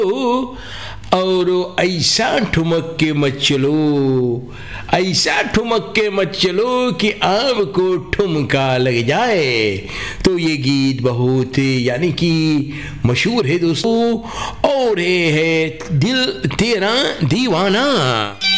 और ऐसा ठुमक के मत चलो, ऐसा ठुमक के मत चलो कि आम को ठुमका लग जाए। तो ये गीत बहुत यानी कि मशहूर है दोस्तों, और ये है दिल तेरा दीवाना।